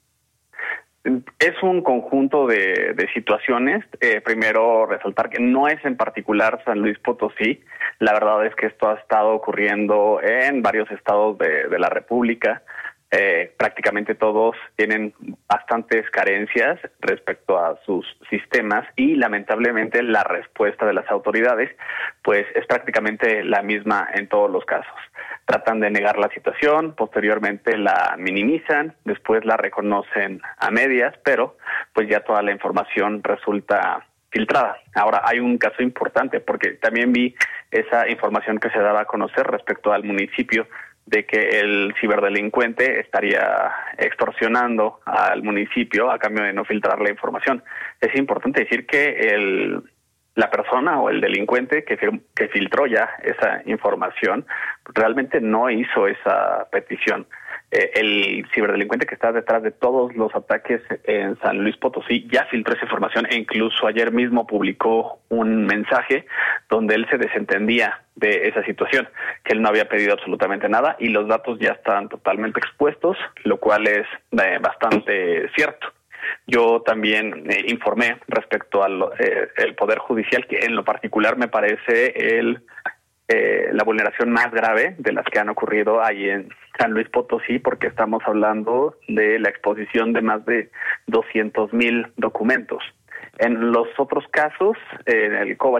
Es un conjunto de situaciones. Primero, resaltar que no es en particular San Luis Potosí. La verdad es que esto ha estado ocurriendo en varios estados de la República. Prácticamente todos tienen bastantes carencias respecto a sus sistemas y lamentablemente la respuesta de las autoridades pues es prácticamente la misma en todos los casos. Tratan de negar la situación, posteriormente la minimizan, después la reconocen a medias, pero pues ya toda la información resulta filtrada. Ahora hay un caso importante porque también vi esa información que se daba a conocer respecto al municipio de que el ciberdelincuente estaría extorsionando al municipio a cambio de no filtrar la información. Es importante decir que la persona o el delincuente que filtró ya esa información realmente no hizo esa petición. El ciberdelincuente que está detrás de todos los ataques en San Luis Potosí ya filtró esa información e incluso ayer mismo publicó un mensaje donde él se desentendía de esa situación, que él no había pedido absolutamente nada y los datos ya están totalmente expuestos, lo cual es bastante cierto. Yo también informé respecto al el Poder Judicial, que en lo particular me parece la vulneración más grave de las que han ocurrido ahí en San Luis Potosí, porque estamos hablando de la exposición de más de 200,000 documentos. En los otros casos, en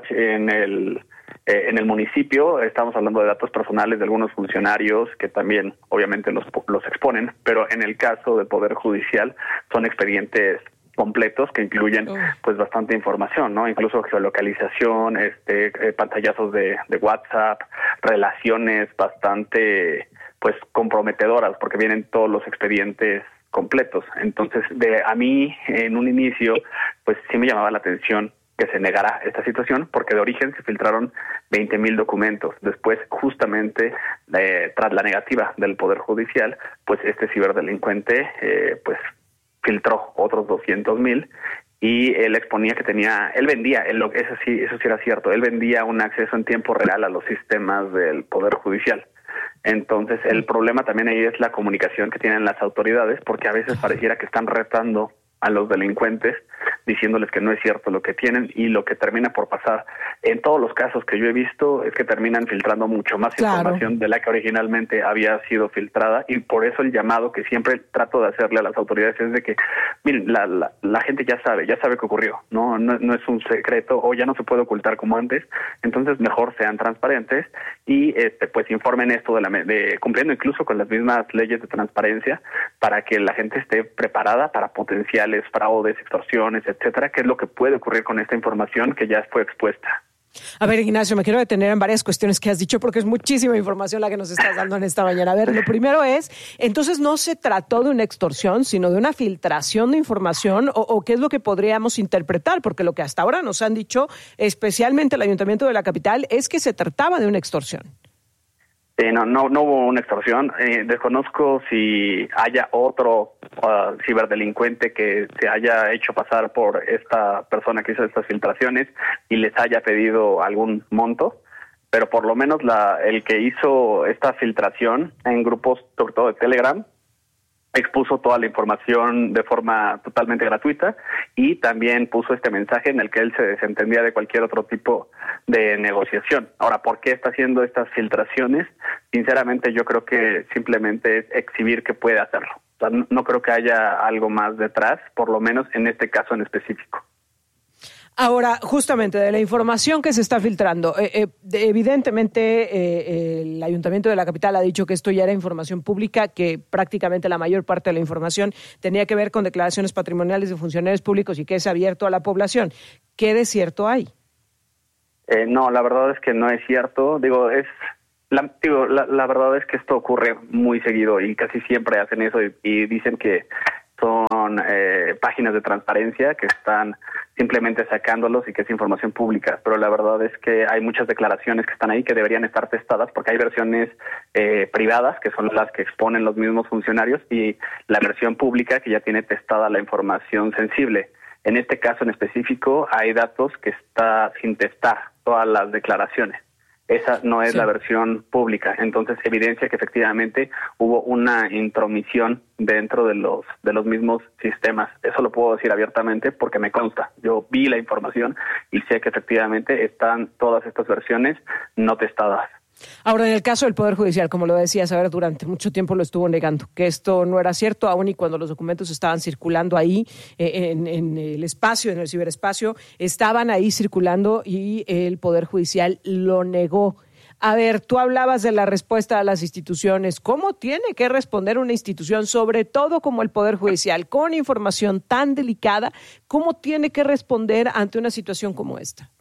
el municipio, estamos hablando de datos personales de algunos funcionarios que también obviamente los exponen, pero en el caso del Poder Judicial son expedientes completos que incluyen pues bastante información, ¿no? Incluso geolocalización, pantallazos de WhatsApp, relaciones bastante pues comprometedoras porque vienen todos los expedientes completos. Entonces, a mí en un inicio pues sí me llamaba la atención que se negara esta situación, porque de origen se filtraron 20,000 documentos. Después, justamente, tras la negativa del Poder Judicial, pues este ciberdelincuente pues filtró otros 200,000 y él exponía que él vendía, eso sí era cierto, él vendía un acceso en tiempo real a los sistemas del Poder Judicial. Entonces, el problema también ahí es la comunicación que tienen las autoridades, porque a veces pareciera que están retando a los delincuentes, diciéndoles que no es cierto lo que tienen, y lo que termina por pasar en todos los casos que yo he visto es que terminan filtrando mucho más información de la que originalmente había sido filtrada, y por eso el llamado que siempre trato de hacerle a las autoridades es de que, miren, la gente ya sabe que ocurrió, no es un secreto o ya no se puede ocultar como antes, entonces mejor sean transparentes y pues informen esto de cumpliendo incluso con las mismas leyes de transparencia para que la gente esté preparada para potenciales fraudes, extorsiones, etcétera, que es lo que puede ocurrir con esta información que ya fue expuesta. A ver, Ignacio, me quiero detener en varias cuestiones que has dicho porque es muchísima información la que nos estás dando en esta mañana. A ver, lo primero es, entonces no se trató de una extorsión, sino de una filtración de información o qué es lo que podríamos interpretar, porque lo que hasta ahora nos han dicho, especialmente el Ayuntamiento de la capital, es que se trataba de una extorsión. No hubo una extorsión. Desconozco si haya otro ciberdelincuente que se haya hecho pasar por esta persona que hizo estas filtraciones y les haya pedido algún monto, pero por lo menos el que hizo esta filtración en grupos, sobre todo de Telegram, expuso toda la información de forma totalmente gratuita y también puso este mensaje en el que él se desentendía de cualquier otro tipo de negociación. Ahora, ¿por qué está haciendo estas filtraciones? Sinceramente, yo creo que simplemente es exhibir que puede hacerlo. O sea, no creo que haya algo más detrás, por lo menos en este caso en específico. Ahora, justamente de la información que se está filtrando, evidentemente el Ayuntamiento de la capital ha dicho que esto ya era información pública, que prácticamente la mayor parte de la información tenía que ver con declaraciones patrimoniales de funcionarios públicos y que es abierto a la población. ¿Qué de cierto hay? No, la verdad es que no es cierto. La verdad es que esto ocurre muy seguido y casi siempre hacen eso y dicen que son páginas de transparencia que están simplemente sacándolos y que es información pública, pero la verdad es que hay muchas declaraciones que están ahí que deberían estar testadas porque hay versiones privadas que son las que exponen los mismos funcionarios y la versión pública que ya tiene testada la información sensible. En este caso en específico hay datos que está sin testar todas las declaraciones. Esa no es la versión pública, entonces evidencia que efectivamente hubo una intromisión dentro de los mismos sistemas. Eso lo puedo decir abiertamente porque me consta. Yo vi la información y sé que efectivamente están todas estas versiones no testadas. Ahora, en el caso del Poder Judicial, como lo decía Saber, durante mucho tiempo lo estuvo negando, que esto no era cierto, aun y cuando los documentos estaban circulando ahí en el espacio, en el ciberespacio, estaban ahí circulando y el Poder Judicial lo negó. A ver, tú hablabas de la respuesta a las instituciones. ¿Cómo tiene que responder una institución, sobre todo como el Poder Judicial, con información tan delicada? ¿Cómo tiene que responder ante una situación como esta?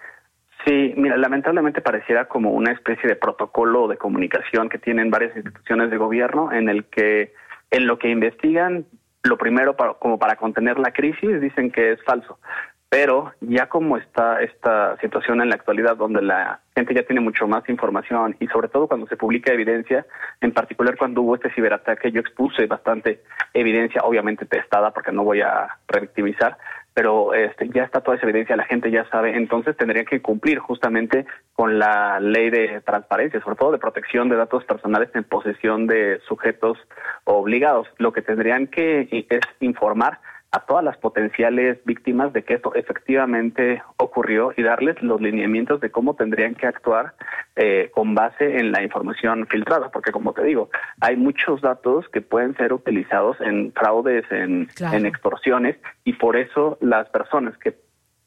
Sí, mira, lamentablemente pareciera como una especie de protocolo de comunicación que tienen varias instituciones de gobierno en el que en lo que investigan, lo primero como para contener la crisis dicen que es falso. Pero ya como está esta situación en la actualidad donde la gente ya tiene mucho más información y sobre todo cuando se publica evidencia, en particular cuando hubo este ciberataque, yo expuse bastante evidencia, obviamente testada porque no voy a revictimizar, pero ya está toda esa evidencia, la gente ya sabe, entonces tendrían que cumplir justamente con la ley de transparencia, sobre todo de protección de datos personales en posesión de sujetos obligados. Lo que tendrían que es informar a todas las potenciales víctimas de que esto efectivamente ocurrió y darles los lineamientos de cómo tendrían que actuar con base en la información filtrada, porque como te digo, hay muchos datos que pueden ser utilizados en fraudes, en extorsiones, y por eso las personas que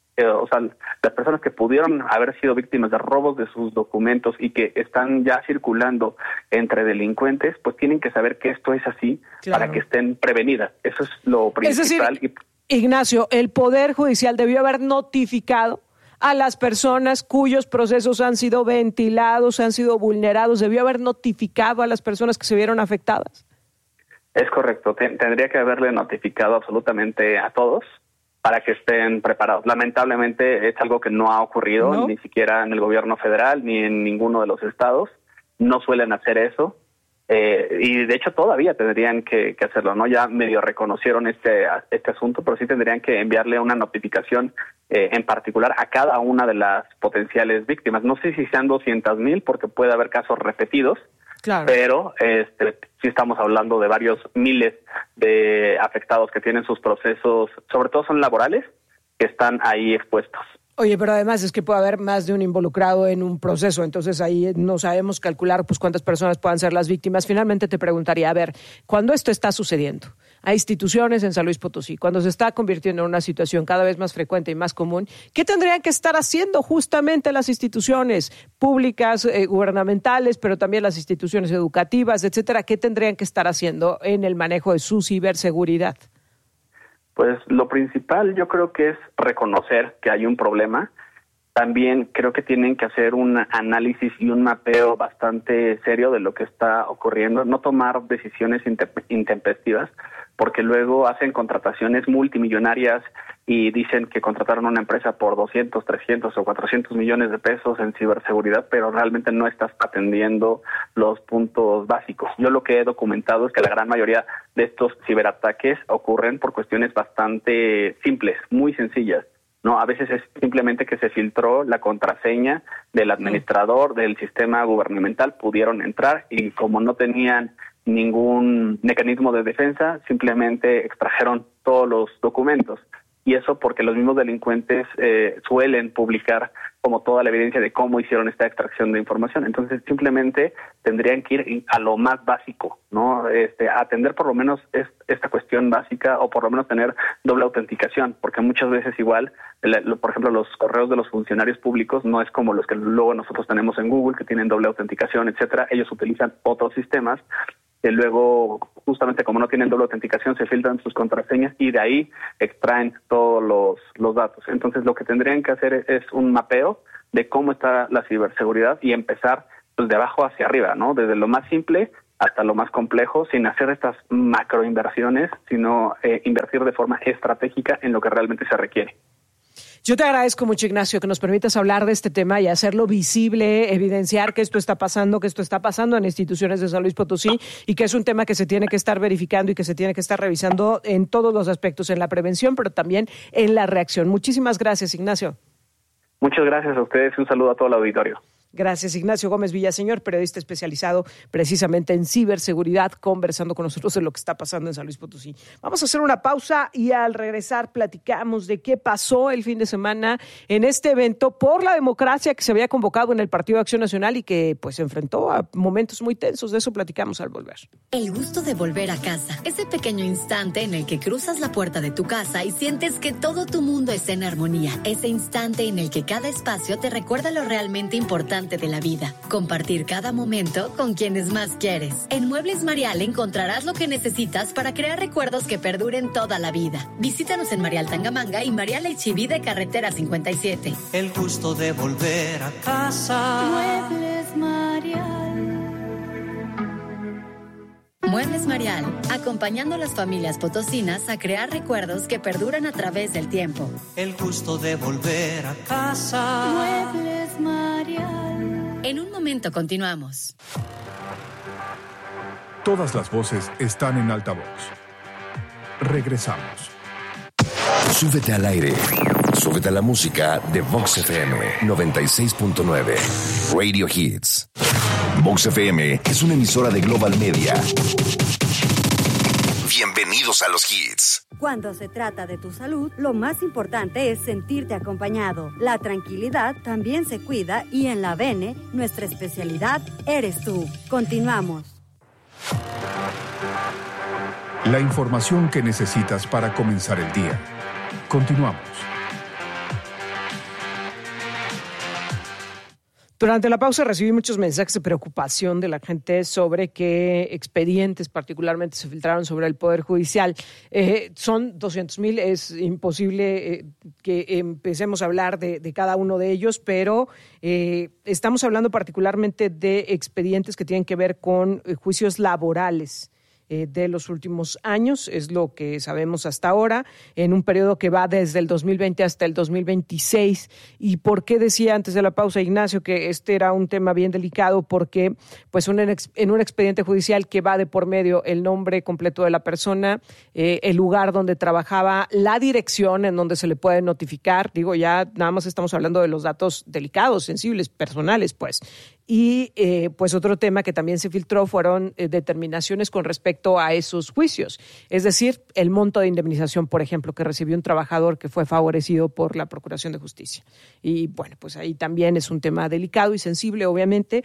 las personas que pudieron haber sido víctimas de robos de sus documentos y que están ya circulando entre delincuentes, pues tienen que saber que esto es así para que estén prevenidas. Eso es lo principal. Es decir, Ignacio, el Poder Judicial debió haber notificado a las personas cuyos procesos han sido ventilados, han sido vulnerados, debió haber notificado a las personas que se vieron afectadas. Es correcto, tendría que haberle notificado absolutamente a todos para que estén preparados. Lamentablemente es algo que no ha ocurrido, ni siquiera en el gobierno federal, ni en ninguno de los estados. No suelen hacer eso. Y de hecho todavía tendrían que hacerlo, ¿no? Ya medio reconocieron este asunto, pero sí tendrían que enviarle una notificación en particular a cada una de las potenciales víctimas. No sé si sean 200,000 porque puede haber casos repetidos, pero sí estamos hablando de varios miles de afectados que tienen sus procesos, sobre todo son laborales, que están ahí expuestos. Oye, pero además es que puede haber más de un involucrado en un proceso, entonces ahí no sabemos calcular pues cuántas personas puedan ser las víctimas. Finalmente te preguntaría, a ver, cuando esto está sucediendo a instituciones en San Luis Potosí, cuando se está convirtiendo en una situación cada vez más frecuente y más común, ¿qué tendrían que estar haciendo justamente las instituciones públicas, gubernamentales, pero también las instituciones educativas, etcétera? ¿Qué tendrían que estar haciendo en el manejo de su ciberseguridad? Pues lo principal yo creo que es reconocer que hay un problema. También creo que tienen que hacer un análisis y un mapeo bastante serio de lo que está ocurriendo, no tomar decisiones intempestivas, porque luego hacen contrataciones multimillonarias y dicen que contrataron a una empresa por 200, 300 o 400 millones de pesos en ciberseguridad, pero realmente no estás atendiendo los puntos básicos. Yo lo que he documentado es que la gran mayoría de estos ciberataques ocurren por cuestiones bastante simples, muy sencillas. No, a veces es simplemente que se filtró la contraseña del administrador del sistema gubernamental, pudieron entrar y como no tenían ningún mecanismo de defensa, simplemente extrajeron todos los documentos. Y eso porque los mismos delincuentes suelen publicar como toda la evidencia de cómo hicieron esta extracción de información. Entonces simplemente tendrían que ir a lo más básico, ¿no? Atender por lo menos esta cuestión básica o por lo menos tener doble autenticación, porque muchas veces igual por ejemplo, los correos de los funcionarios públicos no es como los que luego nosotros tenemos en Google, que tienen doble autenticación, etcétera. Ellos utilizan otros sistemas que luego, justamente como no tienen doble autenticación, se filtran sus contraseñas y de ahí extraen todos los datos. Entonces, lo que tendrían que hacer es un mapeo de cómo está la ciberseguridad y empezar pues, de abajo hacia arriba, ¿no? Desde lo más simple hasta lo más complejo, sin hacer estas macroinversiones, sino invertir de forma estratégica en lo que realmente se requiere. Yo te agradezco mucho, Ignacio, que nos permitas hablar de este tema y hacerlo visible, evidenciar que esto está pasando en instituciones de San Luis Potosí y que es un tema que se tiene que estar verificando y que se tiene que estar revisando en todos los aspectos, en la prevención, pero también en la reacción. Muchísimas gracias, Ignacio. Muchas gracias a ustedes y un saludo a todo el auditorio. Gracias, Ignacio Gómez Villaseñor, periodista especializado precisamente en ciberseguridad, conversando con nosotros de lo que está pasando en San Luis Potosí. Vamos a hacer una pausa y al regresar platicamos de qué pasó el fin de semana en este evento por la democracia que se había convocado en el Partido de Acción Nacional y que pues se enfrentó a momentos muy tensos. De eso platicamos al volver. El gusto de volver a casa, ese pequeño instante en el que cruzas la puerta de tu casa y sientes que todo tu mundo está en armonía, ese instante en el que cada espacio te recuerda lo realmente importante de la vida. Compartir cada momento con quienes más quieres. En Muebles Marial encontrarás lo que necesitas para crear recuerdos que perduren toda la vida. Visítanos en Marial Tangamanga y Marial H-E-B de Carretera 57. El gusto de volver a casa. Muebles Marial. Muebles Marial, acompañando a las familias potosinas a crear recuerdos que perduran a través del tiempo. El gusto de volver a casa. Muebles Marial. En un momento continuamos. Todas las voces están en altavoz. Regresamos. Súbete al aire. Súbete a la música de Vox FM 96.9. Radio Hits. Vox FM es una emisora de Global Media. Bienvenidos a los hits. Cuando se trata de tu salud, lo más importante es sentirte acompañado. La tranquilidad también se cuida y en la Bene, nuestra especialidad eres tú. Continuamos. La información que necesitas para comenzar el día. Continuamos. Durante la pausa recibí muchos mensajes de preocupación de la gente sobre qué expedientes particularmente se filtraron sobre el Poder Judicial. Son 200,000, es imposible que empecemos a hablar de cada uno de ellos, pero estamos hablando particularmente de expedientes que tienen que ver con juicios laborales de los últimos años, es lo que sabemos hasta ahora, en un periodo que va desde el 2020 hasta el 2026. ¿Y por qué decía antes de la pausa, Ignacio, que este era un tema bien delicado? Porque pues en un expediente judicial que va de por medio el nombre completo de la persona, el lugar donde trabajaba, la dirección en donde se le puede notificar, digo, ya nada más estamos hablando de los datos delicados, sensibles, personales, pues. Y pues otro tema que también se filtró fueron determinaciones con respecto a esos juicios. Es decir, el monto de indemnización, por ejemplo, que recibió un trabajador que fue favorecido por la Procuración de Justicia. Y bueno, pues ahí también es un tema delicado y sensible, obviamente.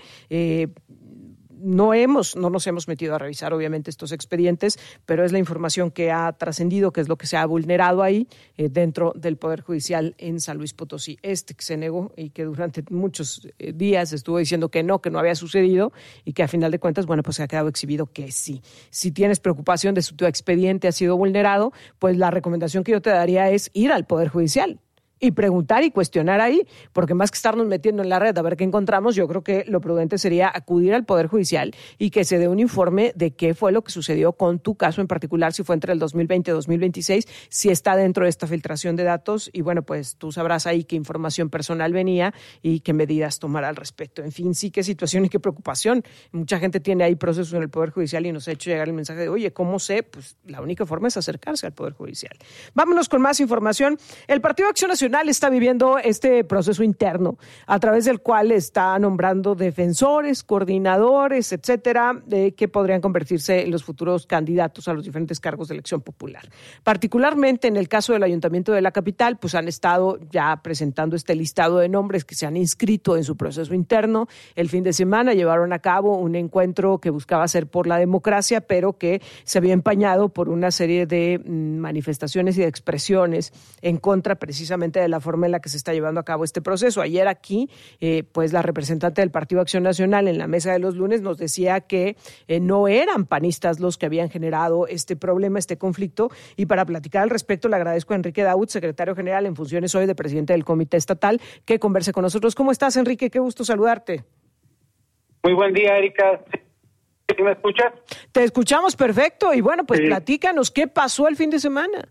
No nos hemos metido a revisar, obviamente, estos expedientes, pero es la información que ha trascendido, que es lo que se ha vulnerado ahí dentro del Poder Judicial en San Luis Potosí. Que se negó y que durante muchos días estuvo diciendo que no había sucedido y que a final de cuentas, bueno, pues se ha quedado exhibido que sí. Si tienes preocupación de si tu expediente ha sido vulnerado, pues la recomendación que yo te daría es ir al Poder Judicial y preguntar y cuestionar ahí, porque más que estarnos metiendo en la red a ver qué encontramos, yo creo que lo prudente sería acudir al Poder Judicial y que se dé un informe de qué fue lo que sucedió con tu caso en particular, si fue entre el 2020 y 2026, si está dentro de esta filtración de datos y bueno, pues tú sabrás ahí qué información personal venía y qué medidas tomar al respecto. En fin, sí, qué situación y qué preocupación. Mucha gente tiene ahí procesos en el Poder Judicial y nos ha hecho llegar el mensaje de, oye, ¿cómo sé? Pues la única forma es acercarse al Poder Judicial. Vámonos con más información. El Partido de Acción Nacional está viviendo este proceso interno a través del cual está nombrando defensores, coordinadores, etcétera, que podrían convertirse en los futuros candidatos a los diferentes cargos de elección popular. Particularmente en el caso del Ayuntamiento de la capital, pues han estado ya presentando este listado de nombres que se han inscrito en su proceso interno. El fin de semana llevaron a cabo un encuentro que buscaba ser por la democracia, pero que se había empañado por una serie de manifestaciones y de expresiones en contra precisamente precisamente de la forma en la que se está llevando a cabo este proceso. Ayer aquí, pues la representante del Partido Acción Nacional en la mesa de los lunes nos decía que no eran panistas los que habían generado este problema, este conflicto, y para platicar al respecto le agradezco a Enrique Daud, secretario general en funciones hoy de presidente del Comité Estatal, que converse con nosotros. ¿Cómo estás, Enrique? Qué gusto saludarte. Muy buen día, Erika. ¿Sí me escuchas? Te escuchamos perfecto y bueno, pues platícanos, ¿qué pasó el fin de semana?